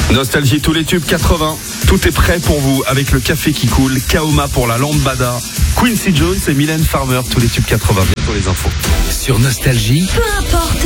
Nostalgie, tous les tubes 80. Tout est prêt pour vous avec le café qui coule. Kaoma pour la lambada. Quincy Jones et Mylène Farmer, tous les tubes 80. Bientôt les infos. Sur Nostalgie, peu importe